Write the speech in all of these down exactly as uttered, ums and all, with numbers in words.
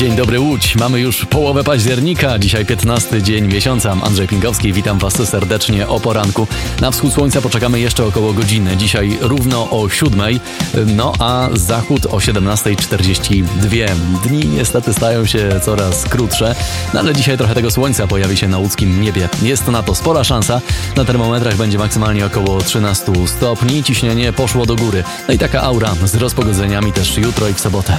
Dzień dobry Łódź, mamy już połowę października, dzisiaj piętnasty dzień miesiąca. Andrzej Pinkowski, witam Was serdecznie o poranku. Na wschód słońca poczekamy jeszcze około godziny, dzisiaj równo o siódmej, no a zachód o siedemnasta czterdzieści dwa. Dni niestety stają się coraz krótsze, no ale dzisiaj trochę tego słońca pojawi się na łódzkim niebie. Jest na to spora szansa, na termometrach będzie maksymalnie około trzynaście stopni, ciśnienie poszło do góry. No i taka aura z rozpogodzeniami też jutro i w sobotę.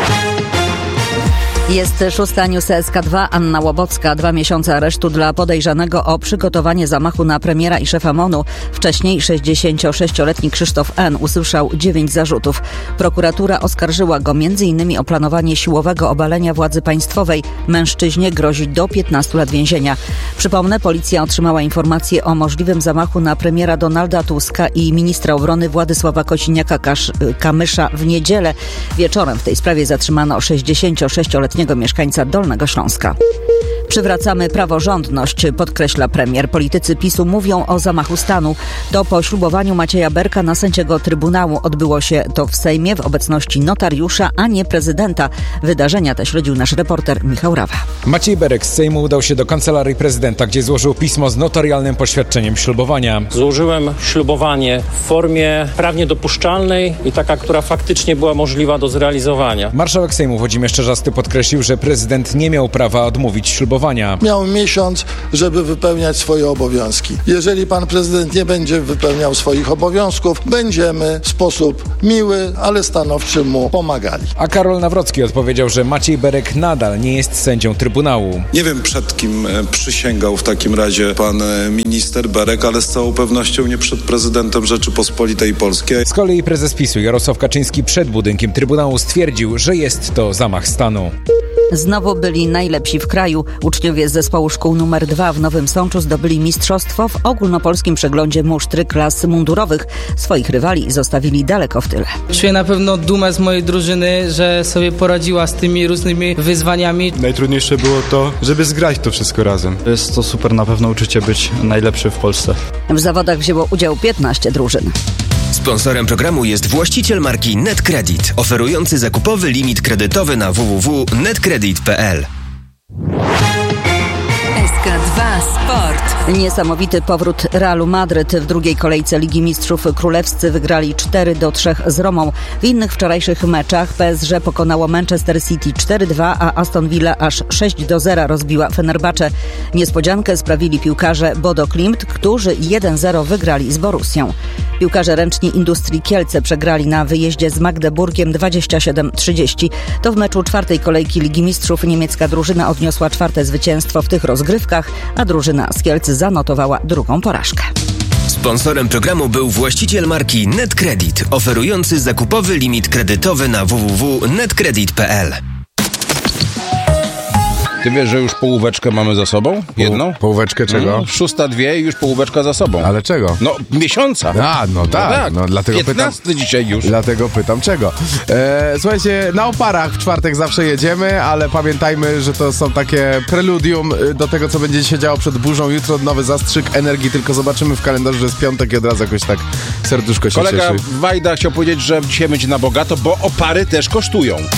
Jest szósta News S K dwa, Anna Łobocka. Dwa miesiące aresztu dla podejrzanego o przygotowanie zamachu na premiera i szefa M O N-u. Wcześniej sześćdziesięciosześcioletni Krzysztof N. usłyszał dziewięć zarzutów. Prokuratura oskarżyła go między innymi o planowanie siłowego obalenia władzy państwowej. Mężczyźnie grozi do piętnastu lat więzienia. Przypomnę, policja otrzymała informację o możliwym zamachu na premiera Donalda Tuska i ministra obrony Władysława Kosiniaka-Kamysza w niedzielę. Wieczorem w tej sprawie zatrzymano sześćdziesięciosześcioletniego mieszkańca Dolnego Śląska. Przywracamy praworządność, podkreśla premier. Politycy PiSu mówią o zamachu stanu. To po ślubowaniu Macieja Berka na sędziego Trybunału. Odbyło się to w Sejmie w obecności notariusza, a nie prezydenta. Wydarzenia te śledził nasz reporter Michał Rawa. Maciej Berek z Sejmu udał się do kancelarii prezydenta, gdzie złożył pismo z notarialnym poświadczeniem ślubowania. Złożyłem ślubowanie w formie prawnie dopuszczalnej i taka, która faktycznie była możliwa do zrealizowania. Marszałek Sejmu Włodzimierz Czarzasty podkreślił, że prezydent nie miał prawa odmówić ślubowania. Miał miesiąc, żeby wypełniać swoje obowiązki. Jeżeli pan prezydent nie będzie wypełniał swoich obowiązków, będziemy w sposób miły, ale stanowczy mu pomagali. A Karol Nawrocki odpowiedział, że Maciej Berek nadal nie jest sędzią Trybunału. Nie wiem, przed kim przysięgał w takim razie pan minister Berek, ale z całą pewnością nie przed prezydentem Rzeczypospolitej Polskiej. Z kolei prezes PiSu Jarosław Kaczyński przed budynkiem Trybunału stwierdził, że jest to zamach stanu. Znowu byli najlepsi w kraju. Uczniowie z zespołu szkół numer dwa w Nowym Sączu zdobyli mistrzostwo w ogólnopolskim przeglądzie musztry klas mundurowych. Swoich rywali zostawili daleko w tyle. Czuję na pewno dumę z mojej drużyny, że sobie poradziła z tymi różnymi wyzwaniami. Najtrudniejsze było to, żeby zgrać to wszystko razem. Jest to super na pewno uczucie być najlepszy w Polsce. W zawodach wzięło udział piętnaście drużyn. Sponsorem programu jest właściciel marki NetCredit, oferujący zakupowy limit kredytowy na w w w kropka netcredit kropka p l. S K dwa Sport. Niesamowity powrót Realu Madryt. W drugiej kolejce Ligi Mistrzów królewscy wygrali cztery do trzech z Romą. W innych wczorajszych meczach P S G pokonało Manchester City cztery dwa, a Aston Villa aż sześć do zera rozbiła Fenerbahce. Niespodziankę sprawili piłkarze Bodo Glimt, którzy jeden zero wygrali z Borussią. Piłkarze ręczni Industrii Kielce przegrali na wyjeździe z Magdeburgiem dwadzieścia siedem trzydzieści. To w meczu czwartej kolejki Ligi Mistrzów niemiecka drużyna odniosła czwarte zwycięstwo w tych rozgrywkach, a drużyna z Kielc zanotowała drugą porażkę. Sponsorem programu był właściciel marki NetCredit, oferujący zakupowy limit kredytowy na w w w kropka netcredit kropka p l. Ty wiesz, że już połóweczkę mamy za sobą? Jedną? Po, połóweczkę czego? No, szósta dwie i już połóweczka za sobą. Ale czego? No, miesiąca. A, no tak. No, tak. No, dlatego piętnasty pytam, dzisiaj już. Dlatego pytam czego. E, słuchajcie, na oparach w czwartek zawsze jedziemy, ale pamiętajmy, że to są takie preludium do tego, co będzie się działo przed burzą. Jutro nowy zastrzyk energii, tylko zobaczymy w kalendarzu, że jest piątek i od razu jakoś tak serduszko się Kolega cieszy. Wajda chciał powiedzieć, że dzisiaj będzie na bogato, bo opary też kosztują.